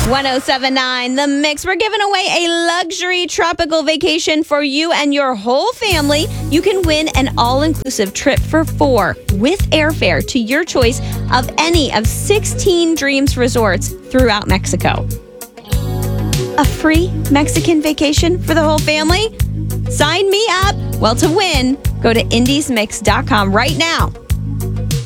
1079 The Mix. We're giving away a luxury tropical vacation for you and your whole family. You can win an all-inclusive trip for 4 with airfare to your choice of any of 16 Dreams resorts throughout Mexico. A free Mexican vacation for the whole family? Sign me up. Well, to win, go to indiesmix.com right now.